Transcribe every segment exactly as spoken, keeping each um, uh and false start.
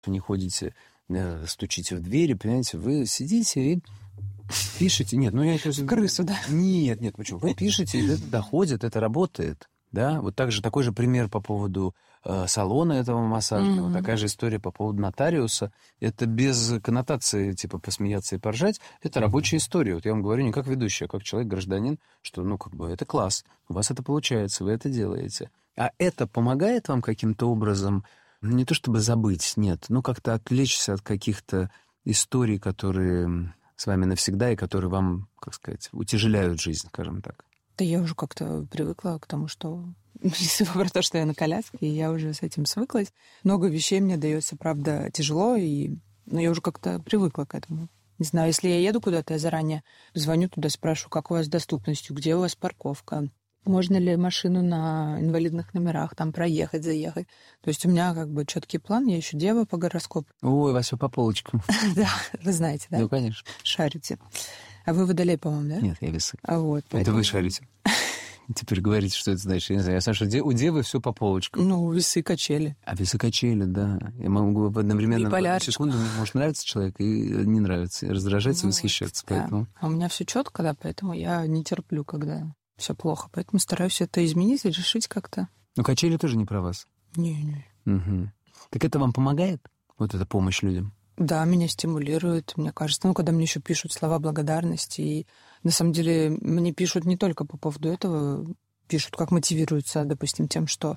не ходите, стучите в двери, понимаете, вы сидите и пишете. Нет, ну я... В крысу, да? Нет, нет, почему? Вы пишете, это доходит, это работает. Да, вот также такой же пример по поводу э, салона этого массажного, mm-hmm. такая же история по поводу нотариуса. Это без коннотации, типа, посмеяться и поржать. Это рабочая история. Вот я вам говорю не как ведущий, а как человек-гражданин, что, ну, как бы, это класс. У вас это получается, вы это делаете. А это помогает вам каким-то образом, не то чтобы забыть, нет, но как-то отвлечься от каких-то историй, которые с вами навсегда и которые вам, как сказать, утяжеляют жизнь, скажем так. Да я уже как-то привыкла к тому, что... Если про то, что я на коляске, я уже с этим свыклась. Много вещей мне дается, правда, тяжело, и... но я уже как-то привыкла к этому. Не знаю, если я еду куда-то, я заранее звоню туда, спрашиваю, как у вас с доступностью, где у вас парковка, можно ли машину на инвалидных номерах там проехать, заехать. То есть у меня как бы четкий план, я еще дева по гороскопу. Ой, у вас все по полочкам. Да, вы знаете, да? Ну, конечно. Шарите. А вы водолей, по-моему, да? Нет, я весы. А вот. Это вы шарите. Теперь говорите, что это значит. Я не знаю. Я знаю, что у девы все по полочкам. Ну, весы качели. А весы качели, да. Я могу одновременно в секунду, мне может нравиться человек и не нравится, и раздражаться, и восхищаться. Поэтому... А у меня все четко, да, поэтому я не терплю, когда все плохо. Поэтому стараюсь это изменить и решить как-то. Но качели тоже не про вас. Не-не. Угу. Так это вам помогает? Вот эта помощь людям? Да, меня стимулирует, мне кажется. Ну, когда мне еще пишут слова благодарности. И на самом деле мне пишут не только по поводу этого. Пишут, как мотивируются, допустим, тем, что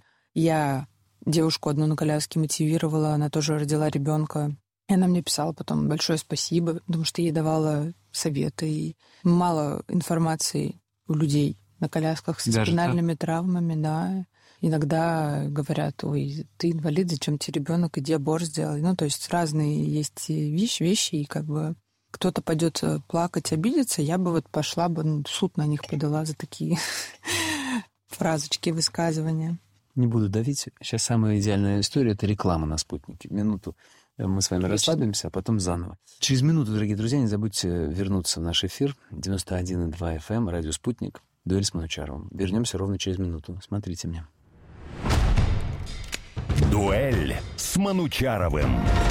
я девушку одну на коляске мотивировала, она тоже родила ребенка. И она мне писала потом большое спасибо, потому что ей давала советы. И мало информации у людей на колясках с Даже спинальными так? травмами, да. Иногда говорят, ой, ты инвалид, зачем тебе ребенок, иди аборт сделай. Ну, то есть разные есть вещи, вещи, и как бы кто-то пойдет плакать, обидеться, я бы вот пошла бы, суд на них подала за такие фразочки, высказывания. Не буду давить. Сейчас самая идеальная история — это реклама на «Спутнике». Минуту мы с вами Отлично. расслабимся, а потом заново. Через минуту, дорогие друзья, не забудьте вернуться в наш эфир. девяносто один и два эф эм, радио «Спутник», дуэль с Манучаровым. Вернемся ровно через минуту. Смотрите мне. Дуэль с Манучаровым.